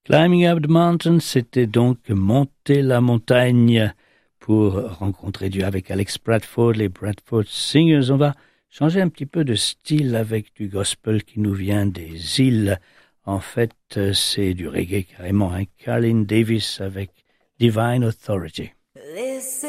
Climbing Up the Mountain, c'était donc monter la montagne pour rencontrer Dieu avec Alex Bradford, les Bradford Singers. On va changer un petit peu de style avec du gospel qui nous vient des îles. En fait, c'est du reggae carrément, hein. Carlin Davis avec Divine Authority.